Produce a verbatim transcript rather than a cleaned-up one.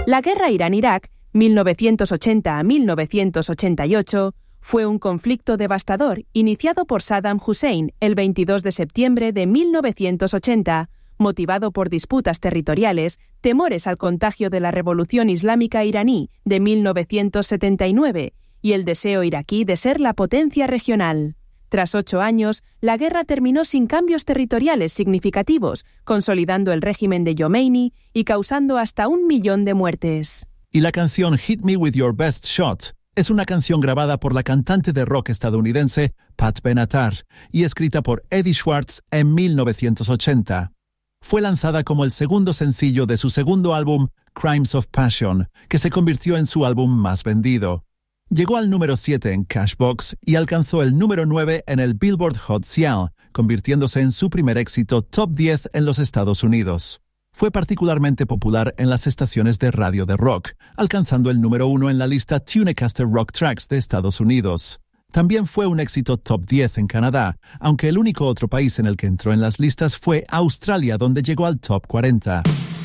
La guerra Irán-Irak, mil novecientos ochenta a mil novecientos ochenta y ocho, fue un conflicto devastador iniciado por Saddam Hussein el veintidós de septiembre de mil novecientos ochenta, motivado por disputas territoriales, temores al contagio de la Revolución Islámica iraní de mil novecientos setenta y nueve y el deseo iraquí de ser la potencia regional. Tras ocho años, la guerra terminó sin cambios territoriales significativos, consolidando el régimen de Jomeini y causando hasta un millón de muertes. Y la canción Hit Me With Your Best Shot es una canción grabada por la cantante de rock estadounidense Pat Benatar y escrita por Eddie Schwartz en mil novecientos ochenta. Fue lanzada como el segundo sencillo de su segundo álbum Crimes of Passion, que se convirtió en su álbum más vendido. Llegó al número siete en Cashbox y alcanzó el número nueve en el Billboard Hot cien, convirtiéndose en su primer éxito top diez en los Estados Unidos. Fue particularmente popular en las estaciones de radio de rock, alcanzando el número uno en la lista Tunecaster Rock Tracks de Estados Unidos. También fue un éxito top diez en Canadá, aunque el único otro país en el que entró en las listas fue Australia, donde llegó al top cuarenta.